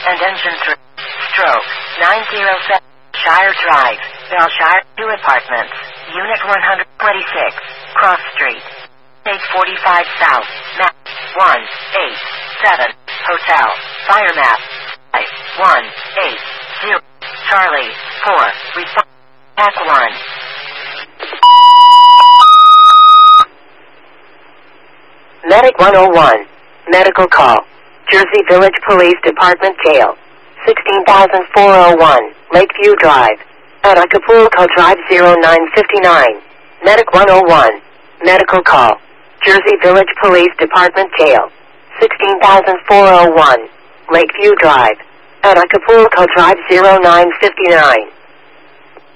and engine 3. Stroke 907 Shire Drive, Belshire, 2 apartments, Unit 126, Cross Street. Page 45 South, map 187, Hotel, fire map 5180, Charlie 4, response, Act 1. Medic 101, medical call, Jersey Village Police Department Jail, 16,401, Lakeview Drive, at Acapulco Drive 0959, Medic 101, medical call, Jersey Village Police Department Jail, 16,401, Lakeview Drive, at Acapulco Drive 0959.